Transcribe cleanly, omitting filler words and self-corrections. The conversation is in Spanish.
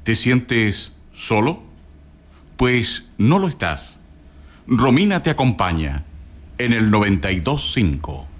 ¿Te sientes solo? Pues no lo estás. Romina te acompaña en el 92.5.